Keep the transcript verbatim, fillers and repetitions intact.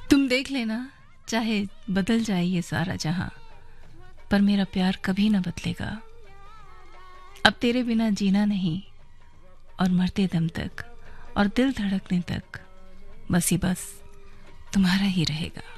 तुम देख लेना, चाहे बदल जाए ये सारा जहां, पर मेरा प्यार कभी ना बदलेगा। अब तेरे बिना जीना नहीं, और मरते दम तक और दिल धड़कने तक बस ही बस तुम्हारा ही रहेगा।